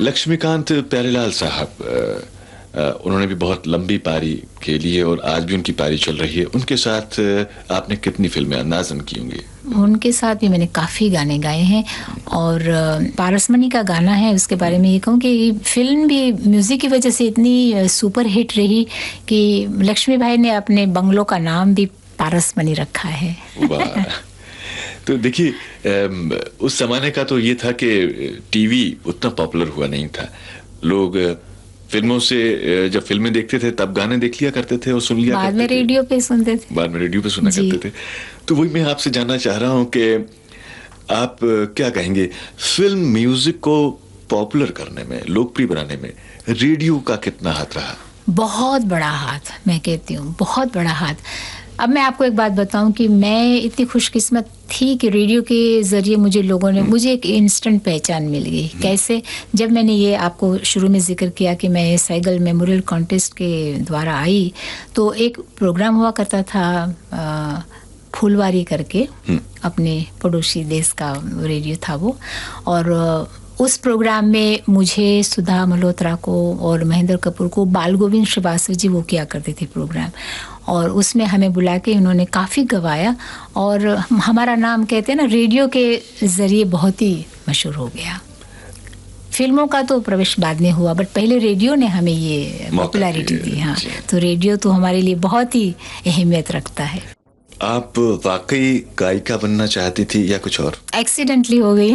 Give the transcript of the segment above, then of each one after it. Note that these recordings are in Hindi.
लक्ष्मीकांत प्यारेलाल साहब, उन्होंने भी बहुत लंबी पारी खेली है और आज भी उनकी पारी चल रही है। उनके साथ आपने कितनी फिल्में अंदाजन की होंगी? उनके साथ भी मैंने काफ़ी गाने गाए हैं। और पारसमणि का गाना है, उसके बारे में ये कहूँ कि फिल्म भी म्यूज़िक की वजह से इतनी सुपर हिट रही कि लक्ष्मी भाई ने अपने बंगलों का नाम भी पारसमणि रखा है। वाह। तो देखिए, उस जमाने का तो ये था कि टीवी उतना पॉपुलर हुआ नहीं था। लोग फिल्मों से जब फिल्में देखते थे तब गाने देख लिया करते थे और सुन लिया करते थे। बाद में रेडियो पे सुनते थे। बाद में रेडियो पे सुना करते थे। तो वही मैं आपसे जानना चाह रहा हूँ कि आप क्या कहेंगे, फिल्म म्यूजिक को पॉपुलर करने में, लोकप्रिय बनाने में रेडियो का कितना हाथ रहा? बहुत बड़ा हाथ, मैं कहती हूँ बहुत बड़ा हाथ। अब मैं आपको एक बात बताऊं कि मैं इतनी खुशकिस्मत थी कि रेडियो के ज़रिए मुझे एक इंस्टेंट पहचान मिल गई। कैसे? जब मैंने ये आपको शुरू में जिक्र किया कि मैं साइगल मेमोरियल कॉन्टेस्ट के द्वारा आई, तो एक प्रोग्राम हुआ करता था फूलवारी करके, अपने पड़ोसी देश का रेडियो था वो। और उस प्रोग्राम में मुझे, सुधा मल्होत्रा को और महेंद्र कपूर को, बाल गोविंद श्रीवास्तव जी वो किया करते थे प्रोग्राम, और उसमें हमें बुला के उन्होंने काफ़ी गवाया और हमारा नाम, कहते हैं ना, रेडियो के ज़रिए बहुत ही मशहूर हो गया। फिल्मों का तो प्रवेश बाद में हुआ, बट पहले रेडियो ने हमें ये पॉपुलैरिटी दी। हाँ, तो रेडियो तो हमारे लिए बहुत ही अहमियत रखता है। आप वाकई गायिका बनना चाहती थी या कुछ और? एक्सीडेंटली हो गई।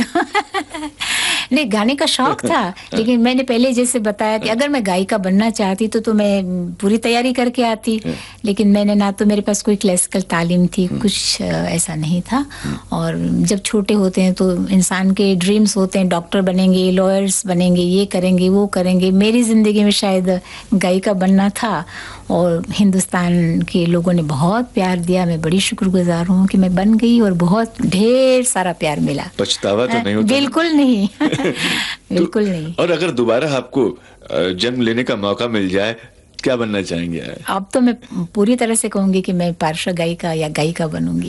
नहीं, गाने का शौक था, लेकिन मैंने पहले जैसे बताया कि अगर मैं गायिका बनना चाहती तो मैं पूरी तैयारी करके आती, लेकिन मैंने ना तो मेरे पास कोई क्लासिकल तालीम थी, कुछ ऐसा नहीं था। और जब छोटे होते हैं तो इंसान के ड्रीम्स होते हैं, डॉक्टर बनेंगे, लॉयर्स बनेंगे, ये करेंगे वो करेंगे। मेरी ज़िंदगी में शायद गायिका बनना था और हिंदुस्तान के लोगों ने बहुत प्यार दिया। मैं बड़ी शुक्रगुजार हूँ कि मैं बन गई और बहुत ढेर सारा प्यार मिला। पछतावा तो नहीं होता? बिल्कुल नहीं। बिल्कुल नहीं। और अगर दोबारा आपको जन्म लेने का मौका मिल जाए, क्या बनना चाहेंगे? अब तो मैं पूरी तरह से कहूंगी कि मैं पार्श्व गायिका या गायिका बनूंगी।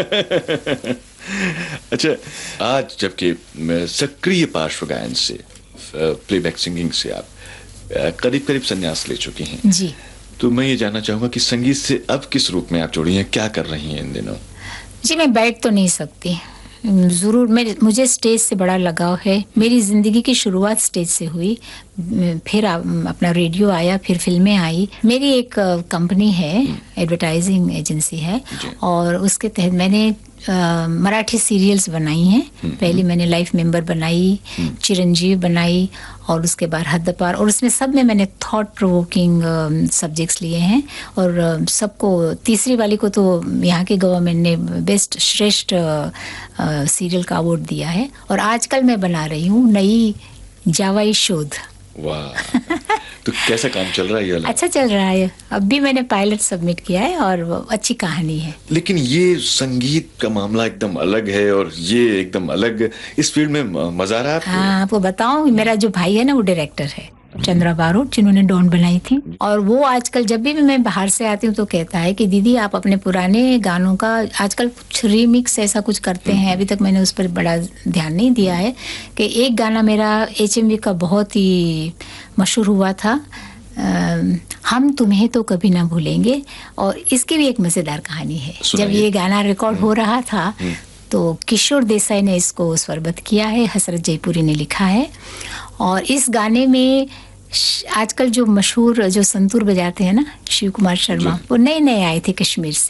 अच्छा, आज जबकि सक्रिय पार्श्व गायन से, प्लेबैक सिंगिंग से आप करीब करीब संन्यास ले चुकी हैं जी, तो मैं ये जानना चाहूंगा कि संगीत से अब किस रूप में आप जुड़ी हैं, क्या कर रही हैं इन दिनों? जी, मैं बैठ तो नहीं सकती। ज़रूर मुझे स्टेज से बड़ा लगाव है। मेरी ज़िंदगी की शुरुआत स्टेज से हुई, फिर अपना रेडियो आया, फिर फिल्में आई। मेरी एक कंपनी है, एडवर्टाइजिंग एजेंसी है, और उसके तहत मैंने मराठी सीरियल्स बनाई हैं। पहले मैंने लाइफ मेंबर बनाई, चिरंजीव बनाई, और उसके बाद हद्दपार, और उसमें सब में मैंने थॉट प्रोवोकिंग सब्जेक्ट्स लिए हैं। और सबको, तीसरी वाली को तो यहाँ के गवर्नमेंट ने बेस्ट श्रेष्ठ सीरियल का अवार्ड दिया है। और आजकल मैं बना रही हूँ नई जावाई शोध। वाह। तो कैसा काम चल रहा है ये? अच्छा चल रहा है। अब भी मैंने पायलट सबमिट किया है और अच्छी कहानी है। लेकिन ये संगीत का मामला एकदम अलग है और ये एकदम अलग, इस फील्ड में मजा आ रहा है आपको? हाँ, आपको बताऊं, मेरा जो भाई है ना, वो डायरेक्टर है, चंद्रा बारोट, जिन्होंने डॉन बनाई थी। और वो आजकल जब भी मैं बाहर से आती हूँ तो कहता है कि दीदी आप अपने पुराने गानों का आजकल कुछ रीमिक्स ऐसा कुछ करते हैं। अभी तक मैंने उस पर बड़ा ध्यान नहीं दिया है। कि एक गाना मेरा HMV का बहुत ही मशहूर हुआ था, हम तुम्हें तो कभी ना भूलेंगे, और इसकी भी एक मज़ेदार कहानी है। जब ये गाना रिकॉर्ड हो रहा था तो किशोर देसाई ने इसको स्वरबद्ध किया है, हसरत जयपुरी ने लिखा है। और इस गाने में आजकल जो मशहूर जो संतूर बजाते हैं ना, शिव कुमार शर्मा, वो नए नए आए थे कश्मीर से।